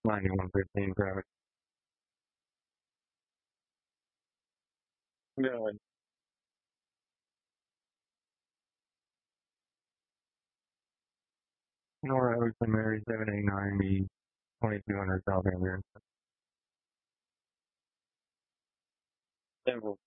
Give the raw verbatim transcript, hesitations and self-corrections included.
ninety-one fifteen traffic. Yeah. Nora Ocean Mary seven eight nine B twenty-two hundred South Ambulance. Temple.